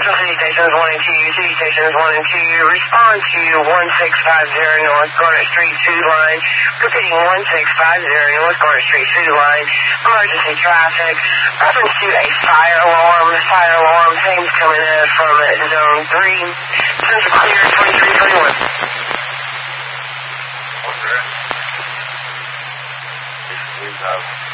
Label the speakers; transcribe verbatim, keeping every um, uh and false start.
Speaker 1: Central City Stations one and two, City Stations one and two, respond to one six five zero North Garnet Street food line. Repeating one six five zero North Garnet Street food line. Emergency traffic. Reference to a fire alarm. Fire alarm. Flames coming in from zone three. Central clear twenty-three thirty-one.
Speaker 2: Okay. We have